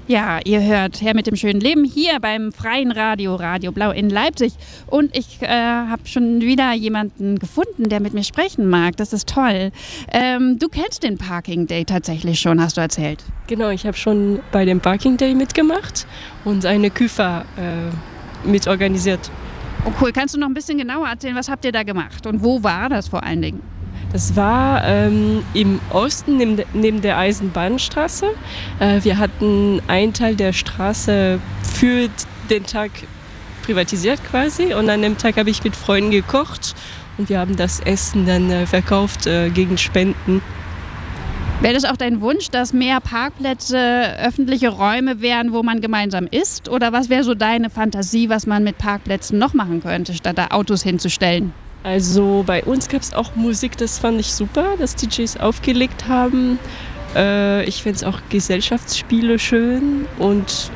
Ja, ihr hört Herr mit dem schönen Leben hier beim Freien Radio, Radio Blau in Leipzig. Und ich habe schon wieder jemanden gefunden, der mit mir sprechen mag. Das ist toll. Du kennst den Parking Day tatsächlich schon, hast du erzählt. Genau, ich habe schon bei dem Parking Day mitgemacht und eine Küfer mitorganisiert. Oh cool, kannst du noch ein bisschen genauer erzählen, was habt ihr da gemacht und wo war das vor allen Dingen? Das war im Osten neben der Eisenbahnstraße. Wir hatten einen Teil der Straße für den Tag privatisiert quasi und an dem Tag habe ich mit Freunden gekocht und wir haben das Essen dann verkauft gegen Spenden. Wäre das auch dein Wunsch, dass mehr Parkplätze öffentliche Räume wären, wo man gemeinsam isst? Oder was wäre so deine Fantasie, was man mit Parkplätzen noch machen könnte, statt da Autos hinzustellen? Also bei uns gab es auch Musik, das fand ich super, dass DJs aufgelegt haben. Ich finde es auch Gesellschaftsspiele schön und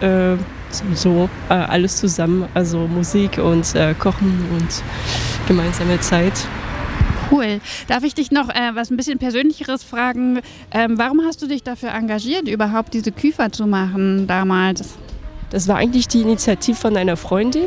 so alles zusammen, also Musik und Kochen und gemeinsame Zeit. Cool. Darf ich dich noch was ein bisschen Persönlicheres fragen? Warum hast du dich dafür engagiert, überhaupt diese Küfer zu machen damals? Das war eigentlich die Initiative von einer Freundin.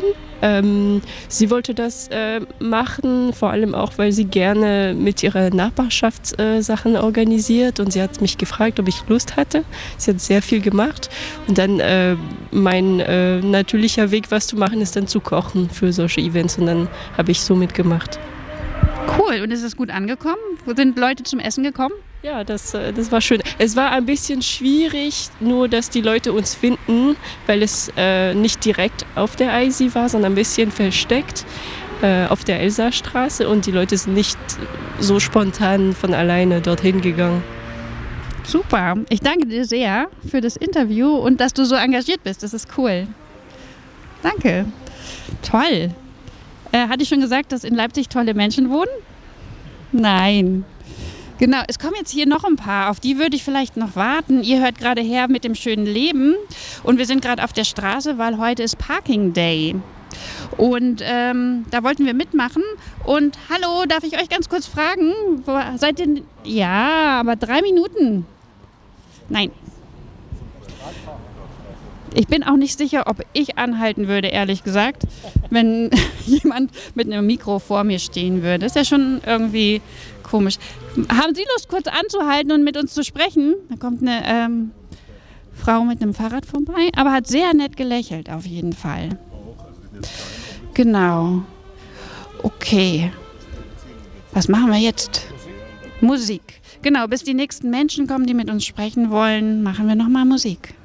Sie wollte das machen, vor allem auch, weil sie gerne mit ihrer Nachbarschaft Sachen organisiert und sie hat mich gefragt, ob ich Lust hatte. Sie hat sehr viel gemacht und dann mein natürlicher Weg, was zu machen, ist dann zu kochen für solche Events und dann habe ich so mitgemacht. Cool. Und ist es gut angekommen? Sind Leute zum Essen gekommen? Ja, das war schön. Es war ein bisschen schwierig, nur dass die Leute uns finden, weil es nicht direkt auf der Eisi war, sondern ein bisschen versteckt auf der Elsastraße und die Leute sind nicht so spontan von alleine dorthin gegangen. Super. Ich danke dir sehr für das Interview und dass du so engagiert bist. Das ist cool. Danke. Toll. Hatte ich schon gesagt, dass in Leipzig tolle Menschen wohnen? Nein. Genau, es kommen jetzt hier noch ein paar, auf die würde ich vielleicht noch warten. Ihr hört gerade Herr mit dem schönen Leben und wir sind gerade auf der Straße, weil heute ist Parking Day. Und da wollten wir mitmachen. Und hallo, darf ich euch ganz kurz fragen, seid ihr... Ja, aber 3 Minuten. Nein. Ich bin auch nicht sicher, ob ich anhalten würde, ehrlich gesagt, wenn jemand mit einem Mikro vor mir stehen würde. Das ist ja schon irgendwie komisch. Haben Sie Lust, kurz anzuhalten und mit uns zu sprechen? Da kommt eine Frau mit einem Fahrrad vorbei, aber hat sehr nett gelächelt auf jeden Fall. Genau. Okay. Was machen wir jetzt? Musik. Genau, bis die nächsten Menschen kommen, die mit uns sprechen wollen, machen wir nochmal Musik.